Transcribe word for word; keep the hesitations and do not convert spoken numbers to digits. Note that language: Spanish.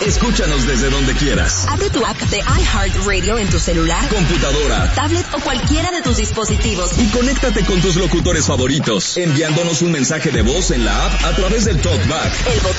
Escúchanos desde donde quieras. Abre tu app de iHeartRadio en tu celular, computadora, tablet o cualquiera de tus dispositivos y conéctate con tus locutores favoritos, enviándonos un mensaje de voz en la app a través del TalkBack. El